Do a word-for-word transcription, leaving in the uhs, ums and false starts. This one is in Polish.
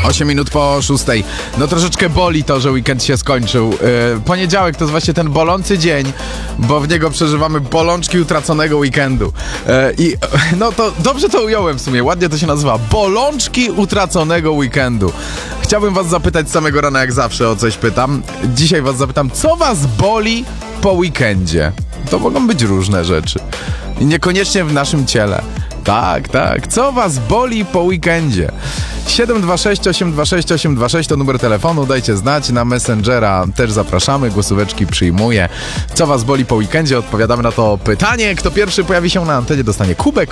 osiem minut po szóstej. No troszeczkę boli to, że weekend się skończył. Yy, poniedziałek to jest właśnie ten bolący dzień, bo w niego przeżywamy bolączki utraconego weekendu. Yy, I no to dobrze to ująłem w sumie, ładnie to się nazywa. Bolączki utraconego weekendu. Chciałbym was zapytać z samego rana, jak zawsze o coś pytam. Dzisiaj was zapytam, co was boli po weekendzie? To mogą być różne rzeczy. I niekoniecznie w naszym ciele. Tak, tak. Co was boli po weekendzie? siedem dwa sześć osiem dwa sześć osiem dwa sześć to numer telefonu, dajcie znać, na Messengera też zapraszamy, głosóweczki przyjmuję. Co was boli po weekendzie? Odpowiadamy na to pytanie. Kto pierwszy pojawi się na antenie, dostanie kubek